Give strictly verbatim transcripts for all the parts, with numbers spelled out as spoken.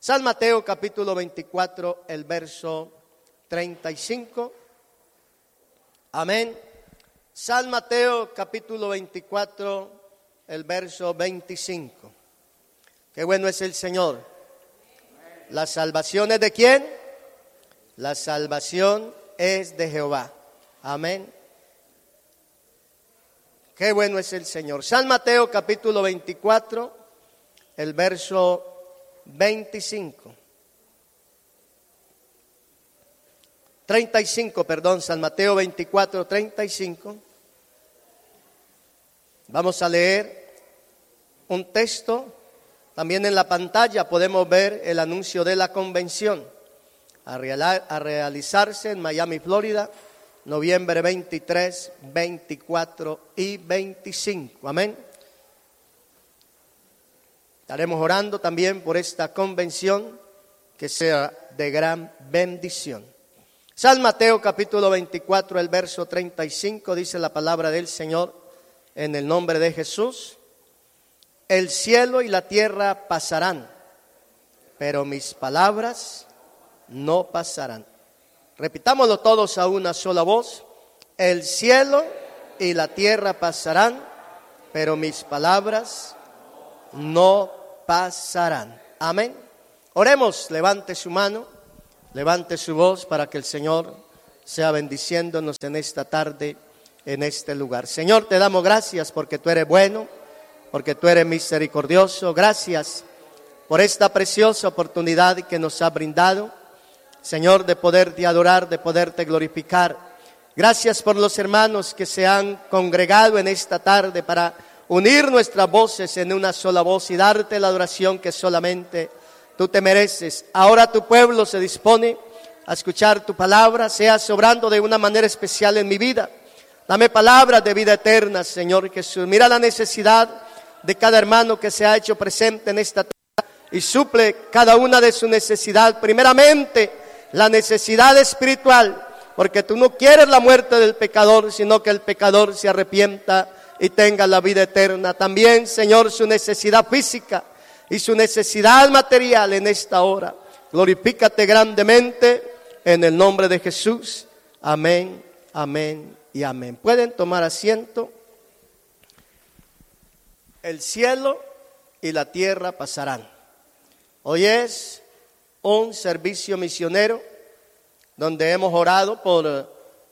San Mateo capítulo veinticuatro, el verso treinta y cinco. Amén. San Mateo capítulo veinticuatro, el verso veinticinco. Qué bueno es el Señor. ¿La salvación es de quién? La salvación es de Jehová. Amén. Qué bueno es el Señor. San Mateo capítulo veinticuatro, el verso veinticinco. treinta y cinco, perdón, San Mateo veinticuatro, treinta y cinco. Vamos a leer un texto. También en la pantalla podemos ver el anuncio de la convención a, real, a realizarse en Miami, Florida, noviembre veintitrés, veinticuatro y veinticinco. Amén. Estaremos orando también por esta convención, que sea de gran bendición. San Mateo capítulo veinticuatro, el verso treinta y cinco, dice la palabra del Señor en el nombre de Jesús. El cielo y la tierra pasarán, pero mis palabras no pasarán. Repitámoslo todos a una sola voz. El cielo y la tierra pasarán, pero mis palabras no pasarán. Amén. Oremos, levante su mano, levante su voz para que el Señor sea bendiciéndonos en esta tarde, en este lugar. Señor, te damos gracias porque tú eres bueno, porque tú eres misericordioso. Gracias por esta preciosa oportunidad que nos ha brindado, Señor, de poderte adorar, de poderte glorificar. Gracias por los hermanos que se han congregado en esta tarde para unir nuestras voces en una sola voz y darte la adoración que solamente tú te mereces. Ahora tu pueblo se dispone a escuchar tu palabra. Seas obrando de una manera especial en mi vida. Dame palabras de vida eterna, Señor Jesús. Mira la necesidad de cada hermano que se ha hecho presente en esta tarde y suple cada una de su necesidad. Primeramente, la necesidad espiritual, porque tú no quieres la muerte del pecador, sino que el pecador se arrepienta y tenga la vida eterna. También, Señor, su necesidad física y su necesidad material en esta hora. Glorifícate grandemente en el nombre de Jesús. Amén, amén y amén. Pueden tomar asiento. El cielo y la tierra pasarán. Hoy es un servicio misionero donde hemos orado por uh,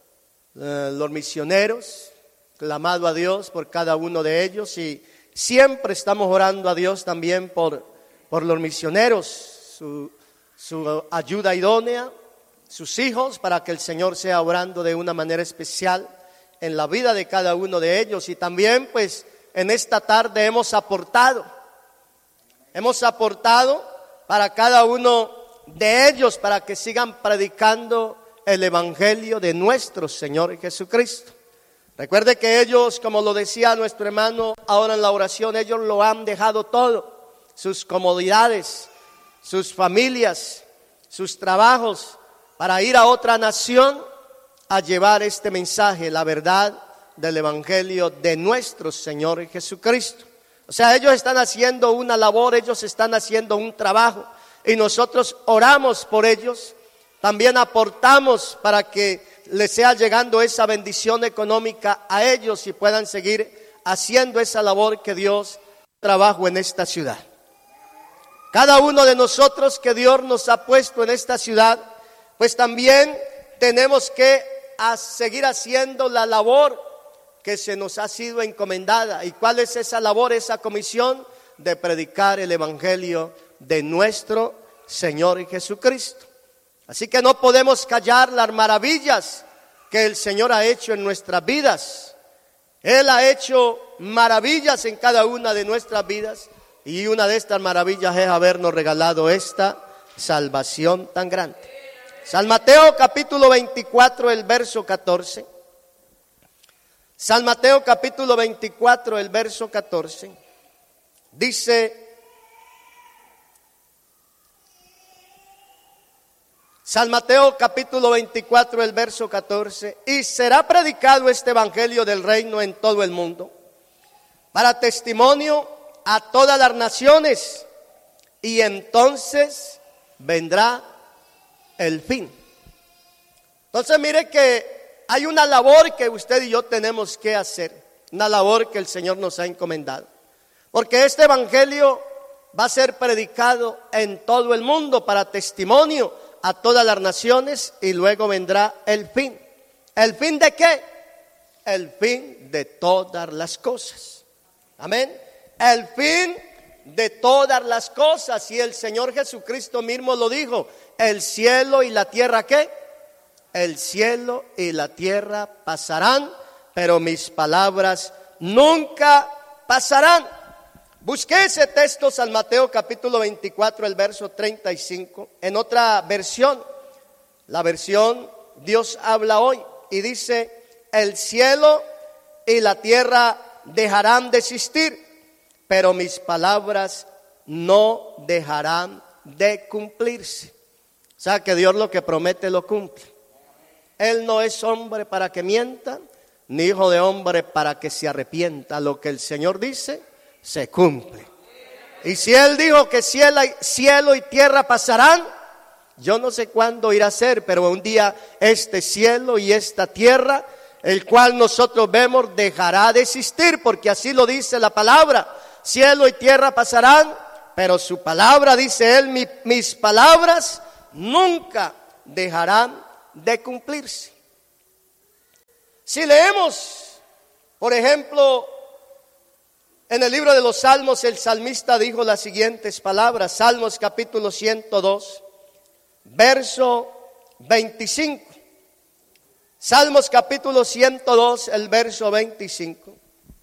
los misioneros, clamado a Dios por cada uno de ellos, y siempre estamos orando a Dios también por, por los misioneros, su, su ayuda idónea, sus hijos, para que el Señor sea obrando de una manera especial en la vida de cada uno de ellos. Y también pues en esta tarde hemos aportado, hemos aportado para cada uno de ellos, para que sigan predicando el evangelio de nuestro Señor Jesucristo. Recuerde que ellos, como lo decía nuestro hermano ahora en la oración, ellos lo han dejado todo, sus comodidades, sus familias, sus trabajos, para ir a otra nación a llevar este mensaje, la verdad del evangelio de nuestro Señor Jesucristo. O sea, ellos están haciendo una labor, ellos están haciendo un trabajo, y nosotros oramos por ellos. También aportamos para que les sea llegando esa bendición económica a ellos y puedan seguir haciendo esa labor que Dios trabaja en esta ciudad. Cada uno de nosotros que Dios nos ha puesto en esta ciudad, pues también tenemos que a seguir haciendo la labor que se nos ha sido encomendada. ¿Y cuál es esa labor, esa comisión? De predicar el evangelio de nuestro Señor Jesucristo. Así que no podemos callar las maravillas que el Señor ha hecho en nuestras vidas. Él ha hecho maravillas en cada una de nuestras vidas, y una de estas maravillas es habernos regalado esta salvación tan grande. San Mateo capítulo veinticuatro, el verso catorce. San Mateo capítulo veinticuatro, el verso catorce. Dice: San Mateo capítulo veinticuatro, el verso catorce. Y será predicado este evangelio del reino en todo el mundo, para testimonio a todas las naciones, y entonces vendrá el fin. Entonces mire que hay una labor que usted y yo tenemos que hacer, una labor que el Señor nos ha encomendado. Porque este evangelio va a ser predicado en todo el mundo para testimonio a todas las naciones y luego vendrá el fin. ¿El fin de qué? El fin de todas las cosas. Amén. El fin de todas las cosas. Y el Señor Jesucristo mismo lo dijo. El cielo y la tierra, ¿qué? El cielo y la tierra pasarán, pero mis palabras nunca pasarán. Busqué ese texto, San Mateo capítulo veinticuatro, el verso treinta y cinco. En otra versión, la versión Dios habla hoy, y dice: el cielo y la tierra dejarán de existir, pero mis palabras no dejarán de cumplirse. O sea que Dios lo que promete lo cumple. Él no es hombre para que mienta, ni hijo de hombre para que se arrepienta. Lo que el Señor dice, se cumple. Y si Él dijo que cielo y, cielo y tierra pasarán, yo no sé cuándo irá a ser, pero un día este cielo y esta tierra, el cual nosotros vemos, dejará de existir, porque así lo dice la palabra. Cielo y tierra pasarán, pero su palabra, dice Él, mi, mis palabras nunca dejarán de cumplirse. Si leemos, por ejemplo, en el libro de los Salmos, el salmista dijo las siguientes palabras. Salmos capítulo ciento dos, verso veinticinco. Salmos capítulo ciento dos, el verso veinticinco.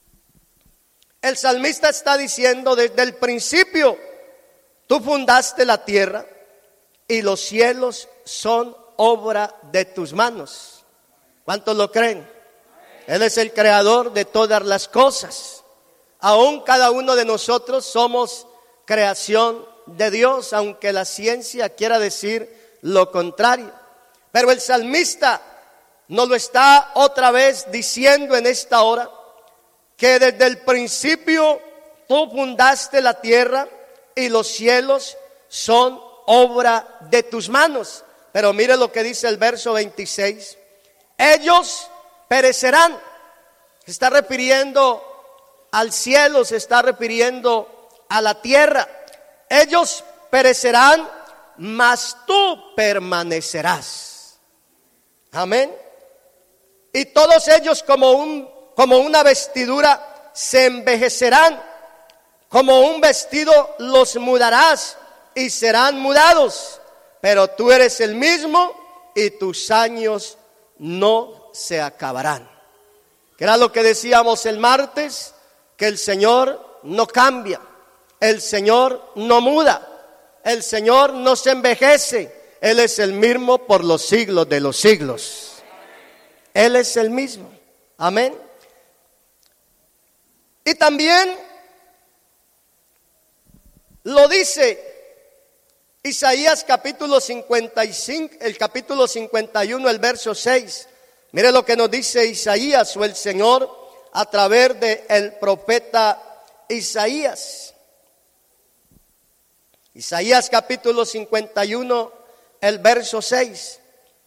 El salmista está diciendo: desde el principio tú fundaste la tierra y los cielos son obra de tus manos. ¿Cuántos lo creen? Él es el creador de todas las cosas. Aún cada uno de nosotros somos creación de Dios, aunque la ciencia quiera decir lo contrario. Pero el salmista nos lo está otra vez diciendo en esta hora, que desde el principio tú fundaste la tierra y los cielos son obra de tus manos. Pero mire lo que dice el verso veintiséis. Ellos perecerán. Se está refiriendo al cielo, se está refiriendo a la tierra. Ellos perecerán, mas tú permanecerás. Amén. Y todos ellos como un, como una vestidura se envejecerán. Como un vestido los mudarás y serán mudados. Pero tú eres el mismo y tus años no se acabarán. Que era lo que decíamos el martes, que el Señor no cambia, el Señor no muda, el Señor no se envejece. Él es el mismo por los siglos de los siglos. Él es el mismo. Amén. Y también lo dice Isaías capítulo cincuenta y cinco, el capítulo cincuenta y uno, el verso seis. Mire lo que nos dice Isaías, o el Señor, a través del profeta Isaías. Isaías capítulo cincuenta y uno, el verso seis.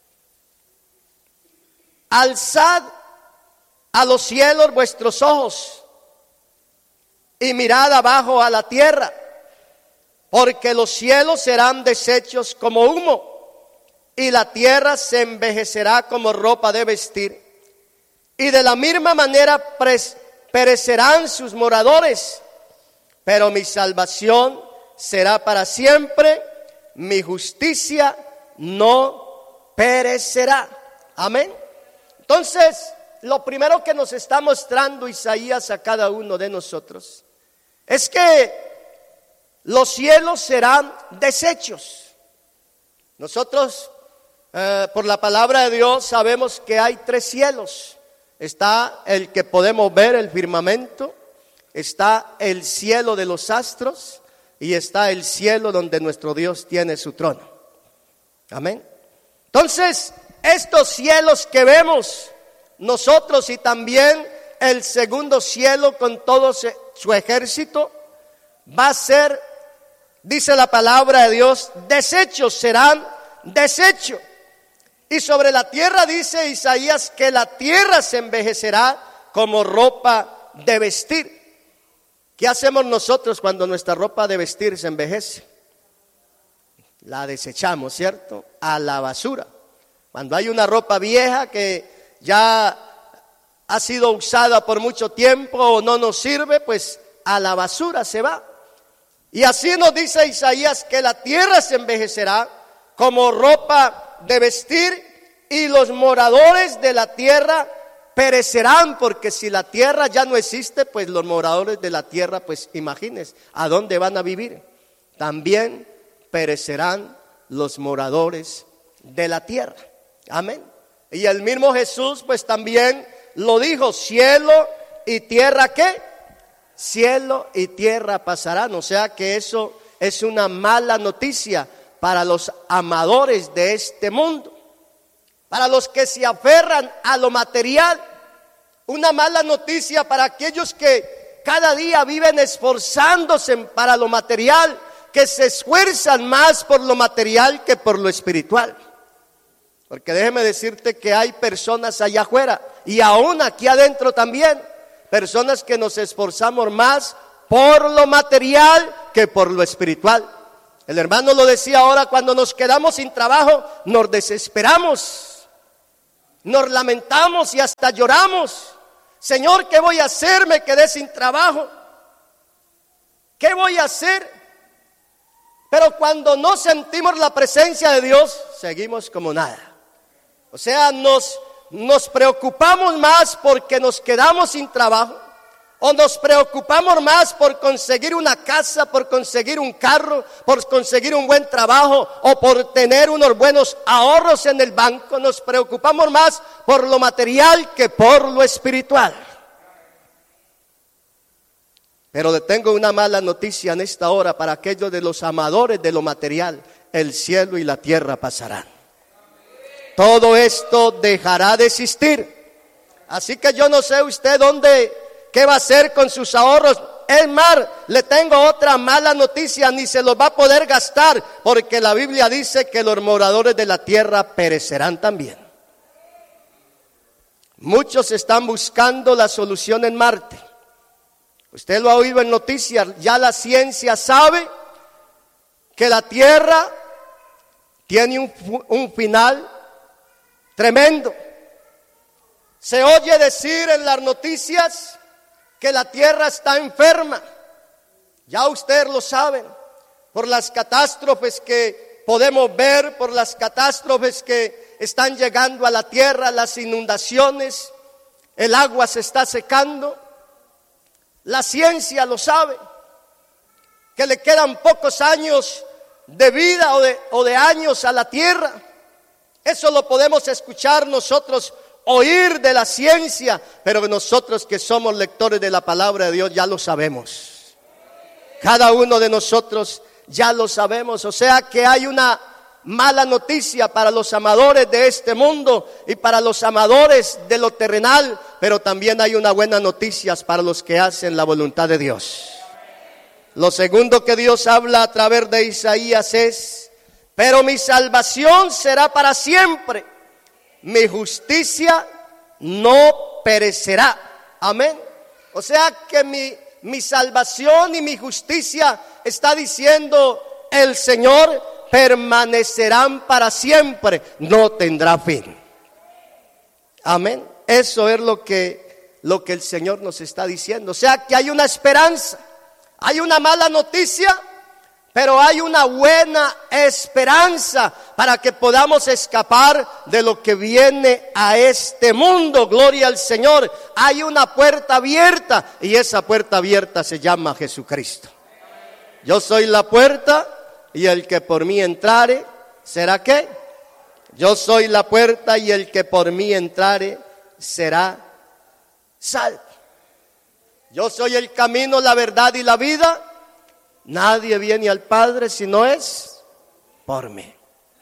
Alzad a los cielos vuestros ojos y mirad abajo a la tierra, porque los cielos serán deshechos como humo y la tierra se envejecerá como ropa de vestir. Y de la misma manera perecerán sus moradores, pero mi salvación será para siempre, mi justicia no perecerá. Amén. Entonces, lo primero que nos está mostrando Isaías a cada uno de nosotros es que los cielos serán deshechos. Nosotros, eh, por la palabra de Dios, sabemos que hay tres cielos. Está el que podemos ver, el firmamento, está el cielo de los astros y está el cielo donde nuestro Dios tiene su trono. Amén. Entonces, estos cielos que vemos nosotros y también el segundo cielo con todo su ejército va a ser Dice la palabra de Dios, desechos serán desechos. Y sobre la tierra dice Isaías que la tierra se envejecerá como ropa de vestir. ¿Qué hacemos nosotros cuando nuestra ropa de vestir se envejece? La desechamos, ¿cierto? A la basura. Cuando hay una ropa vieja que ya ha sido usada por mucho tiempo o no nos sirve, pues a la basura se va. Y así nos dice Isaías que la tierra se envejecerá como ropa de vestir y los moradores de la tierra perecerán, porque si la tierra ya no existe, pues los moradores de la tierra, pues imagínense, ¿a dónde van a vivir? También perecerán los moradores de la tierra. Amén. Y el mismo Jesús pues también lo dijo, cielo y tierra, ¿qué? Cielo y tierra pasarán. O sea que eso es una mala noticia para los amadores de este mundo, para los que se aferran a lo material. Una mala noticia para aquellos que cada día viven esforzándose para lo material, que se esfuerzan más por lo material que por lo espiritual. Porque déjeme decirte que hay personas allá afuera y aún aquí adentro también, personas que nos esforzamos más por lo material que por lo espiritual. El hermano lo decía ahora, cuando nos quedamos sin trabajo, nos desesperamos, nos lamentamos y hasta lloramos. Señor, ¿qué voy a hacer? Me quedé sin trabajo. ¿Qué voy a hacer? Pero cuando no sentimos la presencia de Dios, seguimos como nada. O sea, nos, nos preocupamos más porque nos quedamos sin trabajo, o nos preocupamos más por conseguir una casa, por conseguir un carro, por conseguir un buen trabajo, o por tener unos buenos ahorros en el banco. Nos preocupamos más por lo material que por lo espiritual. Pero le tengo una mala noticia en esta hora para aquellos de los amadores de lo material. El cielo y la tierra pasarán. Todo esto dejará de existir. Así que yo no sé usted dónde, qué va a hacer con sus ahorros. Es más, le tengo otra mala noticia, ni se los va a poder gastar, porque la Biblia dice que los moradores de la tierra perecerán también. Muchos están buscando la solución en Marte. Usted lo ha oído en noticias, ya la ciencia sabe que la tierra tiene un, un final tremendo. Se oye decir en las noticias que la tierra está enferma. Ya usted lo sabe, por las catástrofes que podemos ver, por las catástrofes que están llegando a la tierra, las inundaciones, el agua se está secando. La ciencia lo sabe, que le quedan pocos años de vida o de, o de años a la tierra. Eso lo podemos escuchar nosotros, oír de la ciencia, pero nosotros que somos lectores de la palabra de Dios ya lo sabemos. Cada uno de nosotros ya lo sabemos. O sea que hay una mala noticia para los amadores de este mundo y para los amadores de lo terrenal, pero también hay una buena noticia para los que hacen la voluntad de Dios. Lo segundo que Dios habla a través de Isaías es: pero mi salvación será para siempre, mi justicia no perecerá. Amén. O sea que mi, mi salvación y mi justicia, está diciendo el Señor, permanecerán para siempre, no tendrá fin. Amén. Eso es lo que, lo que el Señor nos está diciendo. O sea que hay una esperanza, hay una mala noticia, pero hay una buena esperanza para que podamos escapar de lo que viene a este mundo. Gloria al Señor. Hay una puerta abierta y esa puerta abierta se llama Jesucristo. Yo soy la puerta y el que por mí entrare, ¿será qué? Yo soy la puerta y el que por mí entrare será salvo. Yo soy el camino, la verdad y la vida. Nadie viene al Padre si no es por mí.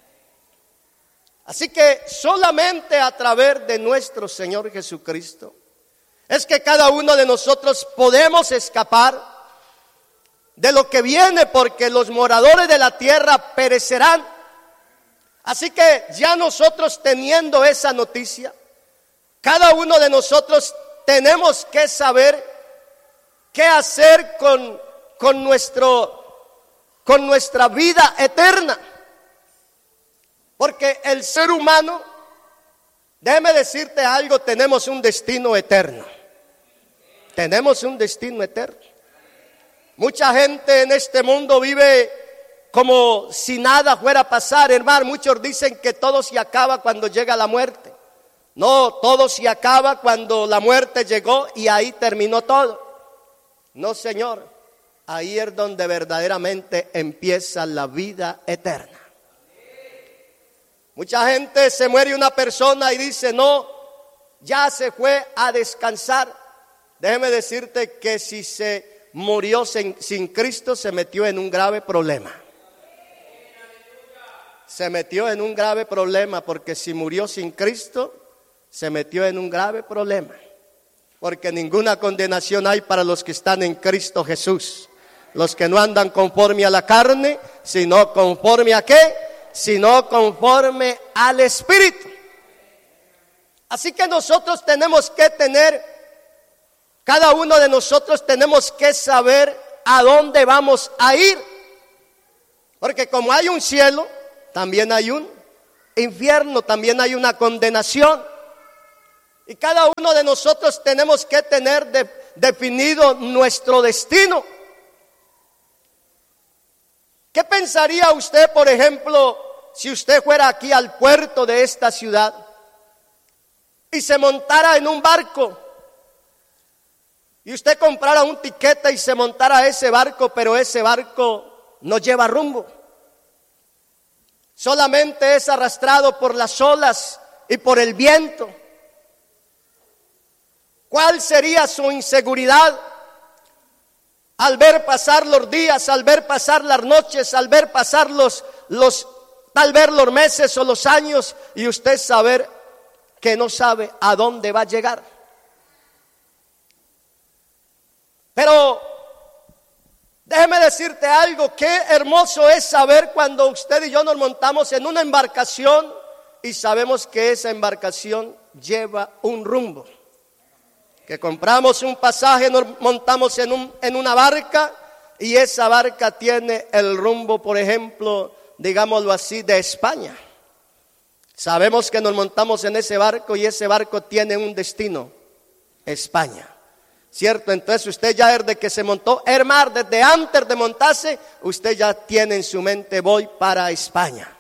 Así que solamente a través de nuestro Señor Jesucristo es que cada uno de nosotros podemos escapar de lo que viene, porque los moradores de la tierra perecerán. Así que ya nosotros teniendo esa noticia, cada uno de nosotros tenemos que saber qué hacer con, con, nuestro, con nuestra vida eterna. Porque el ser humano, déjeme decirte algo, tenemos un destino eterno. Tenemos un destino eterno. Mucha gente en este mundo vive como si nada fuera a pasar, hermano. Muchos dicen que todo se acaba cuando llega la muerte. No, todo se acaba cuando la muerte llegó y ahí terminó todo. No, señor. Ahí es donde verdaderamente empieza la vida eterna. Mucha gente se muere una persona y dice, no, ya se fue a descansar. Déjeme decirte que si se murió sin, sin Cristo, se metió en un grave problema. Se metió en un grave problema, porque si murió sin Cristo, se metió en un grave problema. Porque ninguna condenación hay para los que están en Cristo Jesús. Los que no andan conforme a la carne, sino conforme a ¿qué? Sino conforme al Espíritu. Así que nosotros tenemos que tener, cada uno de nosotros tenemos que saber a dónde vamos a ir. Porque como hay un cielo, también hay un infierno, también hay una condenación. Y cada uno de nosotros tenemos que tener de, definido nuestro destino. ¿Qué pensaría usted, por ejemplo, si usted fuera aquí al puerto de esta ciudad y se montara en un barco y usted comprara un tiquete y se montara a ese barco, pero ese barco no lleva rumbo? Solamente es arrastrado por las olas y por el viento. ¿Cuál sería su inseguridad al ver pasar los días, al ver pasar las noches, al ver pasar los, los, tal vez los meses o los años, y usted saber que no sabe a dónde va a llegar? Pero déjeme decirte algo, qué hermoso es saber cuando usted y yo nos montamos en una embarcación y sabemos que esa embarcación lleva un rumbo. Que compramos un pasaje, nos montamos en, un, en una barca y esa barca tiene el rumbo, por ejemplo, digámoslo así, de España. Sabemos que nos montamos en ese barco y ese barco tiene un destino, España. ¿Cierto? Entonces usted ya desde que se montó, hermano, desde antes de montarse, usted ya tiene en su mente, voy para España.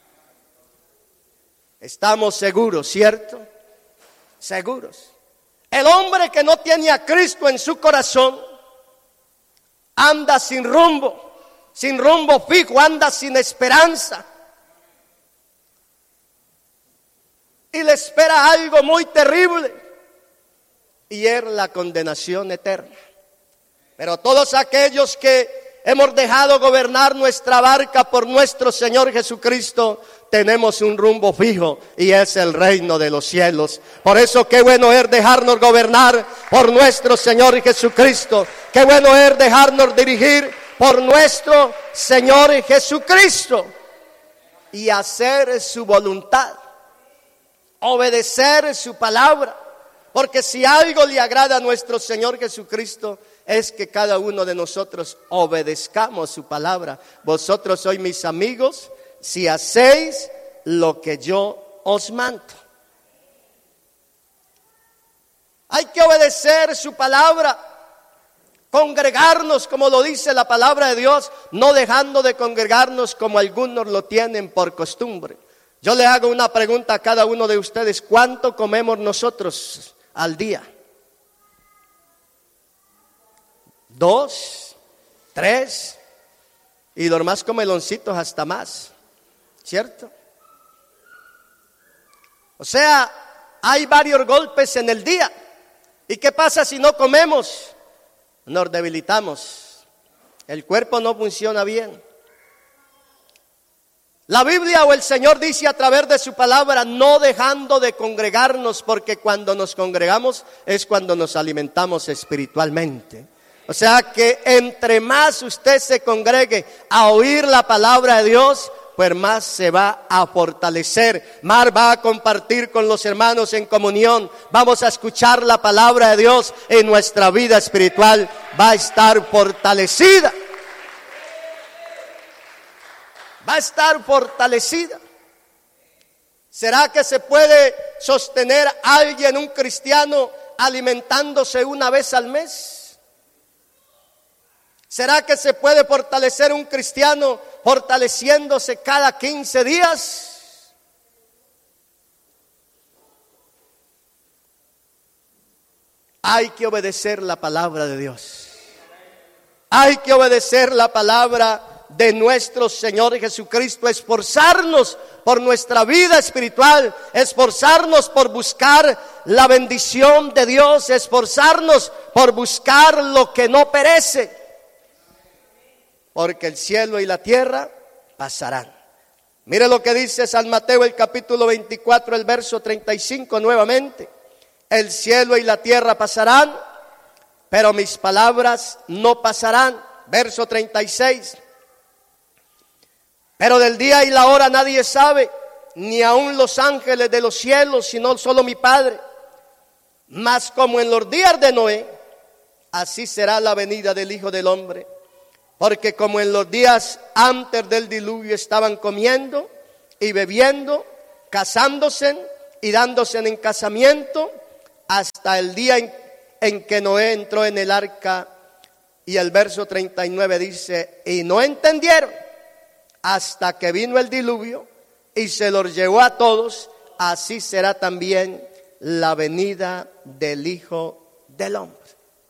Estamos seguros, ¿cierto? Seguros. El hombre que no tiene a Cristo en su corazón anda sin rumbo, sin rumbo fijo, anda sin esperanza. Y le espera algo muy terrible, y es la condenación eterna. Pero todos aquellos que hemos dejado gobernar nuestra barca por nuestro Señor Jesucristo, tenemos un rumbo fijo y es el reino de los cielos. Por eso qué bueno es dejarnos gobernar por nuestro Señor Jesucristo. Qué bueno es dejarnos dirigir por nuestro Señor Jesucristo y hacer su voluntad, obedecer su palabra. Porque si algo le agrada a nuestro Señor Jesucristo, es que cada uno de nosotros obedezcamos su palabra. Vosotros sois mis amigos si hacéis lo que yo os mando. Hay que obedecer su palabra, congregarnos como lo dice la palabra de Dios, no dejando de congregarnos como algunos lo tienen por costumbre. Yo le hago una pregunta a cada uno de ustedes: ¿cuánto comemos nosotros al día? ¿Dos? ¿Tres? Y los más comeloncitos hasta más, ¿cierto? O sea, hay varios golpes en el día. ¿Y qué pasa si no comemos? Nos debilitamos. El cuerpo no funciona bien. La Biblia o el Señor dice a través de su palabra, no dejando de congregarnos, porque cuando nos congregamos es cuando nos alimentamos espiritualmente. O sea que entre más usted se congregue a oír la palabra de Dios, pues más se va a fortalecer, más va a compartir con los hermanos en comunión, vamos a escuchar la palabra de Dios en nuestra vida espiritual, va a estar fortalecida. Va a estar fortalecida. ¿Será que se puede sostener a alguien, un cristiano, alimentándose una vez al mes? ¿Será que se puede fortalecer un cristiano fortaleciéndose cada quince días? Hay que obedecer la palabra de Dios. Hay que obedecer la palabra de nuestro Señor Jesucristo, esforzarnos por nuestra vida espiritual, esforzarnos por buscar la bendición de Dios, esforzarnos por buscar lo que no perece, porque el cielo y la tierra pasarán. Mire lo que dice San Mateo, el capítulo veinticuatro, el verso treinta y cinco nuevamente. El cielo y la tierra pasarán, pero mis palabras no pasarán. Verso treinta y seis. Pero del día y la hora nadie sabe, ni aun los ángeles de los cielos, sino solo mi Padre. Mas como en los días de Noé, así será la venida del Hijo del Hombre. Porque como en los días antes del diluvio estaban comiendo y bebiendo, casándose y dándose en casamiento, hasta el día en, en que Noé entró en el arca. Y el verso treinta y nueve dice, y no entendieron hasta que vino el diluvio y se los llevó a todos, así será también la venida del Hijo del Hombre.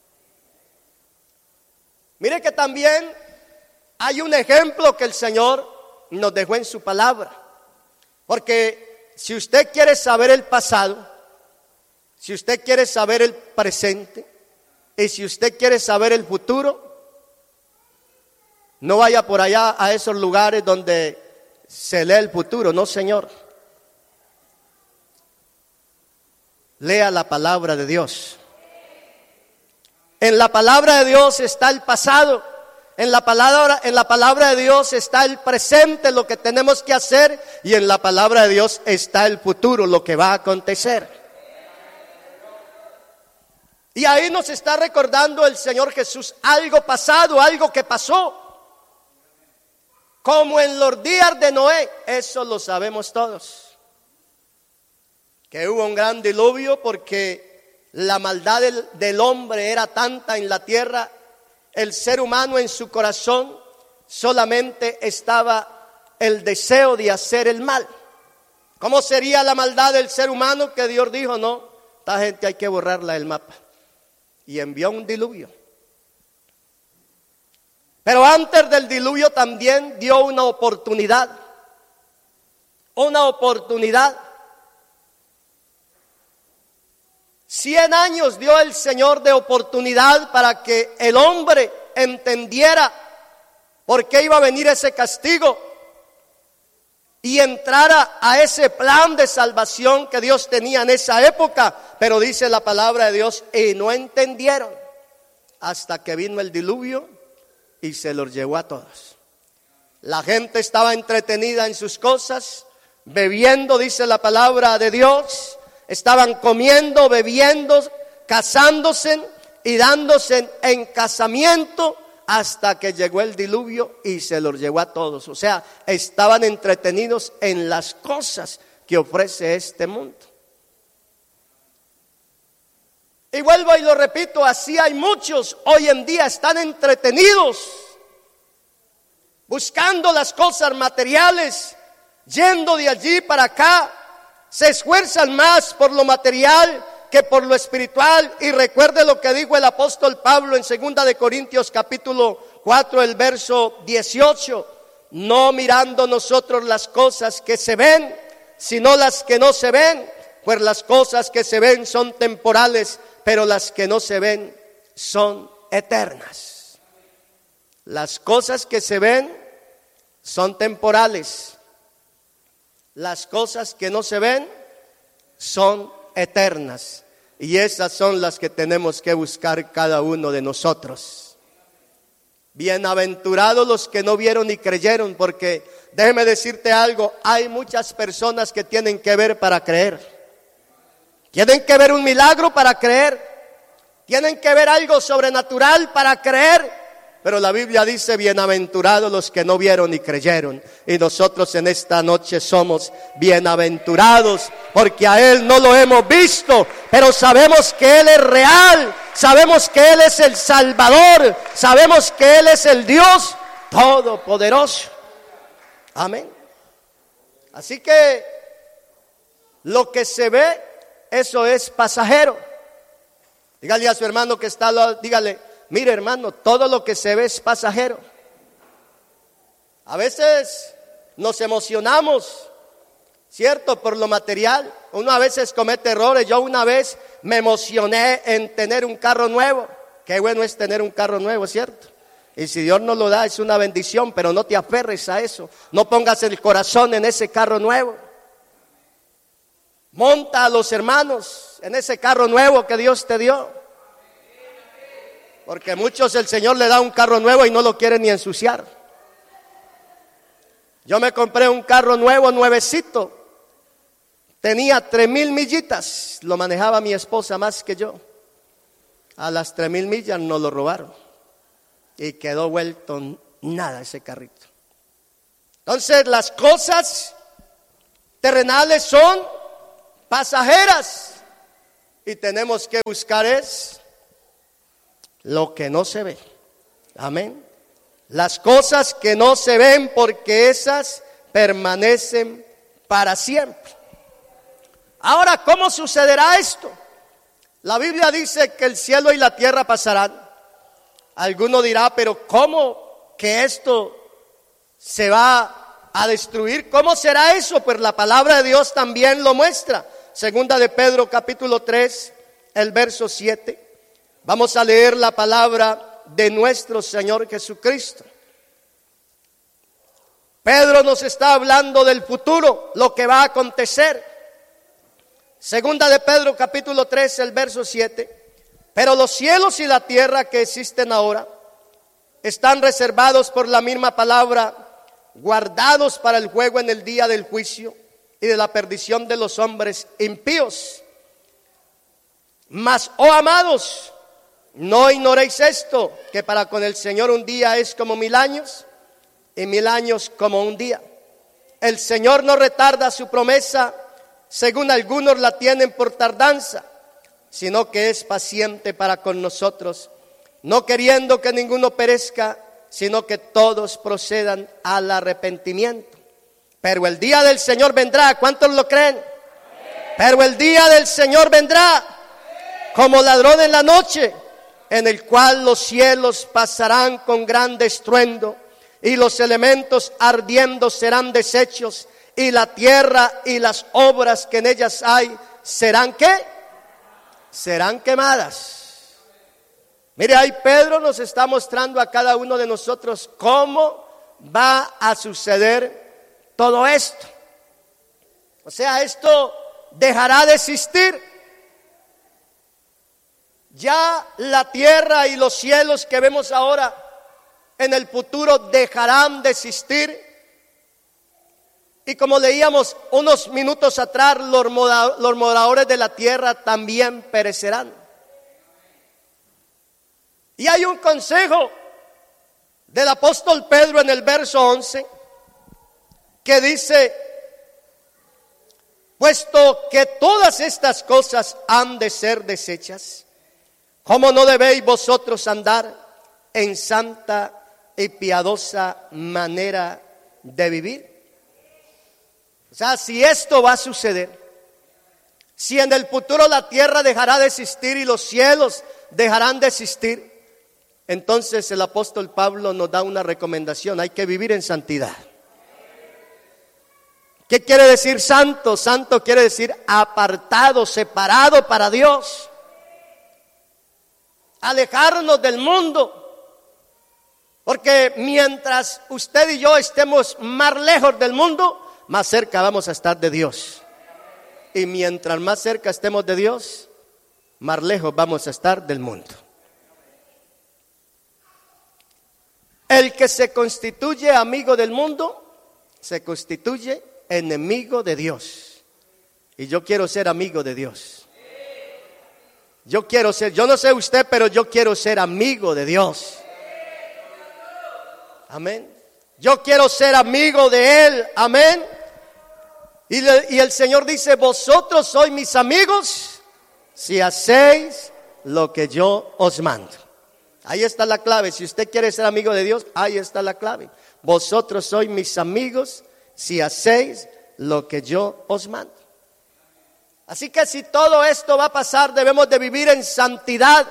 Mire que también hay un ejemplo que el Señor nos dejó en su palabra. Porque si usted quiere saber el pasado, si usted quiere saber el presente y si usted quiere saber el futuro, no vaya por allá a esos lugares donde se lee el futuro, no, señor. Lea la palabra de Dios. En la palabra de Dios está el pasado, en la palabra, en la palabra de Dios está el presente, lo que tenemos que hacer, y en la palabra de Dios está el futuro, lo que va a acontecer. Y ahí nos está recordando el Señor Jesús algo pasado, algo que pasó. Como en los días de Noé, eso lo sabemos todos. Que hubo un gran diluvio porque la maldad del, del hombre era tanta en la tierra. El ser humano en su corazón solamente estaba el deseo de hacer el mal. ¿Cómo sería la maldad del ser humano? Que Dios dijo, no, esta gente hay que borrarla del mapa. Y envió un diluvio. Pero antes del diluvio también dio una oportunidad. Una oportunidad. Cien años dio el Señor de oportunidad para que el hombre entendiera por qué iba a venir ese castigo y entrara a ese plan de salvación que Dios tenía en esa época. Pero dice la palabra de Dios, y no entendieron hasta que vino el diluvio y se los llevó a todos. La gente estaba entretenida en sus cosas, bebiendo, dice la palabra de Dios. Estaban comiendo, bebiendo, casándose y dándose en casamiento hasta que llegó el diluvio y se los llevó a todos. O sea, estaban entretenidos en las cosas que ofrece este mundo. Y vuelvo y lo repito, así hay muchos hoy en día, están entretenidos, buscando las cosas materiales, yendo de allí para acá, se esfuerzan más por lo material que por lo espiritual. Y recuerde lo que dijo el apóstol Pablo en segunda de Corintios capítulo cuatro, el verso dieciocho, no mirando nosotros las cosas que se ven, sino las que no se ven, pues las cosas que se ven son temporales, pero las que no se ven son eternas. Las cosas que se ven son temporales. Las cosas que no se ven son eternas. Y esas son las que tenemos que buscar cada uno de nosotros. Bienaventurados los que no vieron ni creyeron, porque déjeme decirte algo, hay muchas personas que tienen que ver para creer. Tienen que ver un milagro para creer. Tienen que ver algo sobrenatural para creer. Pero la Biblia dice, bienaventurados los que no vieron ni creyeron. Y nosotros en esta noche somos bienaventurados, porque a Él no lo hemos visto, pero sabemos que Él es real. Sabemos que Él es el Salvador. Sabemos que Él es el Dios Todopoderoso. Amén. Así que lo que se ve, eso es pasajero. Dígale a su hermano que está al lado, dígale, mire hermano, todo lo que se ve es pasajero. A veces nos emocionamos, ¿cierto? Por lo material. Uno a veces comete errores. Yo una vez me emocioné en tener un carro nuevo. Qué bueno es tener un carro nuevo, ¿cierto? Y si Dios nos lo da es una bendición, pero no te aferres a eso. No pongas el corazón en ese carro nuevo. Monta a los hermanos en ese carro nuevo que Dios te dio. Porque muchos el Señor le da un carro nuevo y no lo quieren ni ensuciar. Yo me compré un carro nuevo, nuevecito. Tenía tres mil millitas. Lo manejaba mi esposa más que yo. A las tres mil millas nos lo robaron. Y quedó vuelto nada ese carrito. Entonces las cosas terrenales son pasajeras. Y tenemos que buscar es lo que no se ve. Amén. Las cosas que no se ven, porque esas permanecen para siempre. Ahora, ¿cómo sucederá esto? La Biblia dice que el cielo y la tierra pasarán. Alguno dirá, pero ¿cómo que esto se va a destruir? ¿Cómo será eso? Pues la palabra de Dios también lo muestra. Segunda de Pedro capítulo tres, el verso siete. Vamos a leer la palabra de nuestro Señor Jesucristo. Pedro nos está hablando del futuro, lo que va a acontecer. Segunda de Pedro capítulo tres, el verso siete. Pero los cielos y la tierra que existen ahora están reservados por la misma palabra, guardados para el juego en el día del juicio y de la perdición de los hombres impíos. Mas, oh amados, no ignoréis esto, que para con el Señor un día es como mil años y mil años como un día. El Señor no retarda su promesa, según algunos la tienen por tardanza, sino que es paciente para con nosotros, no queriendo que ninguno perezca, sino que todos procedan al arrepentimiento. Pero el día del Señor vendrá. ¿Cuántos lo creen? Pero el día del Señor vendrá como ladrón en la noche, en el cual los cielos pasarán con gran estruendo, y los elementos ardiendo serán deshechos, y la tierra y las obras que en ellas hay serán ¿qué? Serán quemadas. Mire, ahí Pedro nos está mostrando a cada uno de nosotros cómo va a suceder todo esto. O sea, esto dejará de existir. Ya la tierra y los cielos que vemos ahora en el futuro dejarán de existir. Y como leíamos unos minutos atrás, los moradores de la tierra también perecerán. Y hay un consejo del apóstol Pedro en el verso once que dice: puesto que todas estas cosas han de ser deshechas, ¿cómo no debéis vosotros andar en santa y piadosa manera de vivir? O sea, si esto va a suceder, si en el futuro la tierra dejará de existir y los cielos dejarán de existir, entonces el apóstol Pablo nos da una recomendación: hay que vivir en santidad. ¿Qué quiere decir santo? Santo quiere decir apartado, separado para Dios. Alejarnos del mundo. Porque mientras usted y yo estemos más lejos del mundo, más cerca vamos a estar de Dios. Y mientras más cerca estemos de Dios, más lejos vamos a estar del mundo. El que se constituye amigo del mundo, se constituye enemigo de Dios. Y yo quiero ser amigo de Dios. Yo quiero ser, yo no sé usted, pero yo quiero ser amigo de Dios. Amén. Yo quiero ser amigo de Él. Amén. Y, le, y el Señor dice, vosotros sois mis amigos si hacéis lo que yo os mando. Ahí está la clave. Si usted quiere ser amigo de Dios, ahí está la clave. Vosotros sois mis amigos si hacéis lo que yo os mando. Así que si todo esto va a pasar, debemos de vivir en santidad.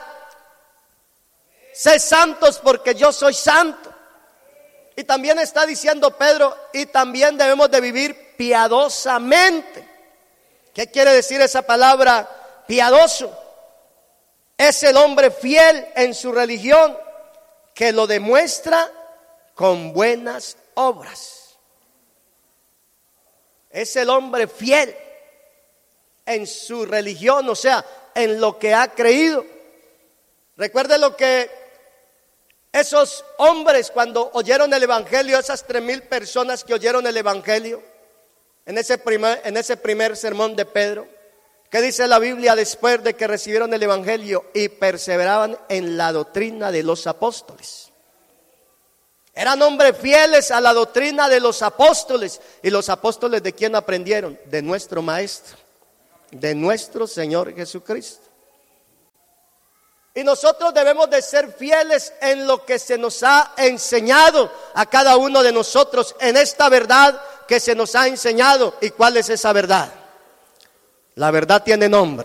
Sé santos porque yo soy santo. Y también está diciendo Pedro, y también debemos de vivir piadosamente. ¿Qué quiere decir esa palabra piadoso? Es el hombre fiel en su religión que lo demuestra con buenas obras. Es el hombre fiel en su religión, o sea, en lo que ha creído. Recuerde lo que esos hombres cuando oyeron el evangelio, esas tres mil personas que oyeron el evangelio, en ese primer, en ese primer sermón de Pedro, ¿qué dice la Biblia después de que recibieron el evangelio y perseveraban en la doctrina de los apóstoles? Eran hombres fieles a la doctrina de los apóstoles. ¿Y los apóstoles de quién aprendieron? De nuestro maestro, de nuestro Señor Jesucristo. Y nosotros debemos de ser fieles en lo que se nos ha enseñado a cada uno de nosotros, en esta verdad que se nos ha enseñado. ¿Y cuál es esa verdad? La verdad tiene nombre.